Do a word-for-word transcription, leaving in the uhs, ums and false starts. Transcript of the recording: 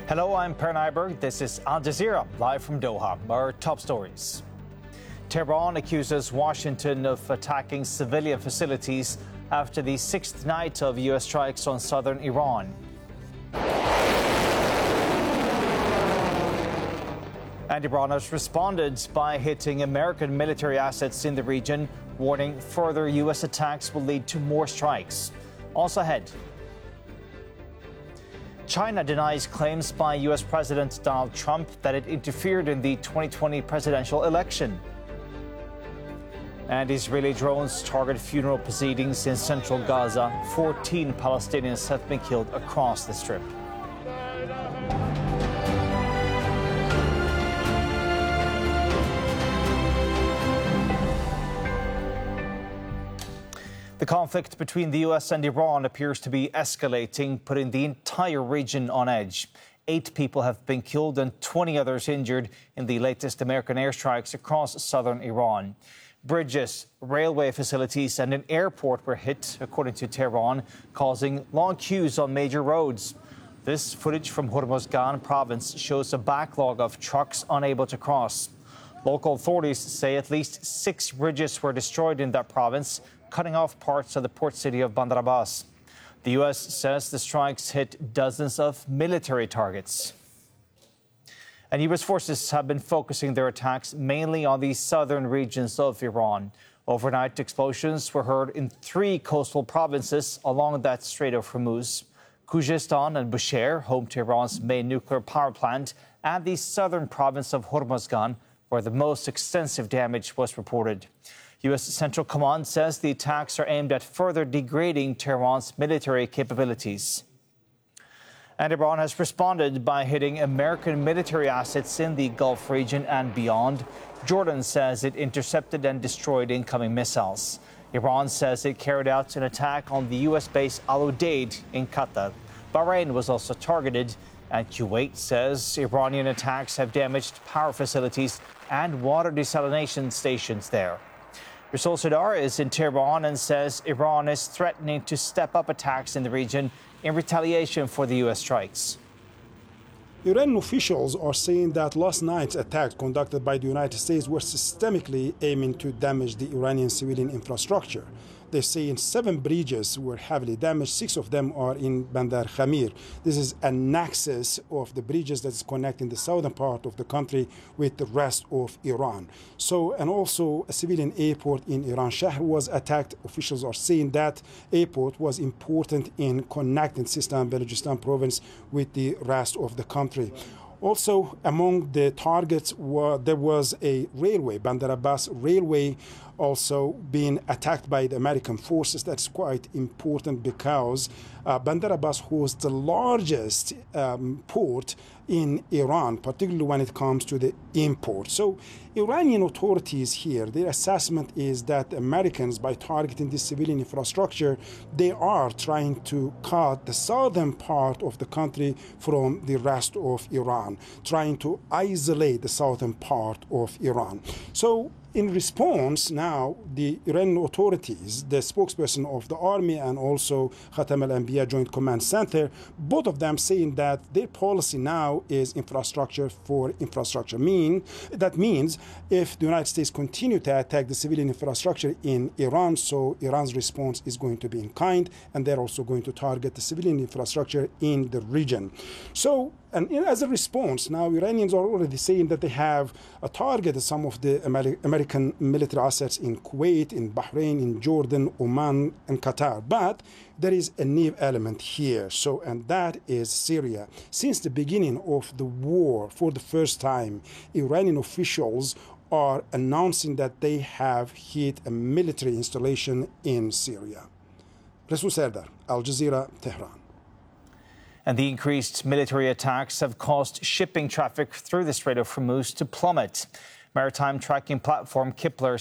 Hello, I'm Per Nyberg. This is Al Jazeera, live from Doha. Our top stories. Tehran accuses Washington of attacking civilian facilities after the sixth night of U S strikes on southern Iran. And Iran has responded by hitting American military assets in the region, warning further U S attacks will lead to more strikes. Also ahead, China denies claims by U S President Donald Trump that it interfered in the twenty twenty presidential election. And Israeli drones target funeral proceedings in central Gaza. fourteen Palestinians have been killed across the Strip. The conflict between the U S and Iran appears to be escalating, putting the entire region on edge. Eight people have been killed and twenty others injured in the latest American airstrikes across southern Iran. Bridges, railway facilities and an airport were hit, according to Tehran, causing long queues on major roads. This footage from Hormozgan province shows a backlog of trucks unable to cross. Local authorities say at least six bridges were destroyed in that province, cutting off parts of the port city of Bandar Abbas. The U S says the strikes hit dozens of military targets. And U S forces have been focusing their attacks mainly on the southern regions of Iran. Overnight explosions were heard in three coastal provinces along that Strait of Hormuz. Khuzestan and Bushehr, home to Iran's main nuclear power plant, and the southern province of Hormozgan, where the most extensive damage was reported. U S Central Command says the attacks are aimed at further degrading Tehran's military capabilities. And Iran has responded by hitting American military assets in the Gulf region and beyond. Jordan says it intercepted and destroyed incoming missiles. Iran says it carried out an attack on the U S base Al Udeid in Qatar. Bahrain was also targeted, and Kuwait says Iranian attacks have damaged power facilities and water desalination stations there. Rasul Sadar is in Tehran and says Iran is threatening to step up attacks in the region in retaliation for the U S strikes. Iranian officials are saying that last night's attacks conducted by the United States were systemically aiming to damage the Iranian civilian infrastructure. They say in seven bridges were heavily damaged. Six of them are in Bandar Khamir. This is a nexus of the bridges that is connecting the southern part of the country with the rest of Iran. So, and also a civilian airport in Iran Shahr was attacked. Officials are saying that airport was important in connecting Sistan and Balochistan province with the rest of the country. Also, among the targets, were, there was a railway, Bandar Abbas railway, also being attacked by the American forces. That's quite important because uh, Bandar Abbas was the largest um, port in Iran, particularly when it comes to the import. So Iranian authorities here, their assessment is that Americans, by targeting this civilian infrastructure, they are trying to cut the southern part of the country from the rest of Iran, trying to isolate the southern part of Iran. So in response, now the Iranian authorities, the spokesperson of the army and also Khatam al-Anbiya Joint Command Center, both of them saying that their policy now is infrastructure for infrastructure. Mean that means if the United States continue to attack the civilian infrastructure in Iran, so Iran's response is going to be in kind, and they're also going to target the civilian infrastructure in the region. So, and as a response, now Iranians are already saying that they have a targeted some of the Ameri- American military assets in Kuwait, in Bahrain, in Jordan, Oman, and Qatar. But there is a new element here, so and that is Syria. Since the beginning of the war, for the first time, Iranian officials are announcing that they have hit a military installation in Syria. Rasul Sardar, Al Jazeera, Tehran. And the increased military attacks have caused shipping traffic through the Strait of Hormuz to plummet. Maritime tracking platform Kepler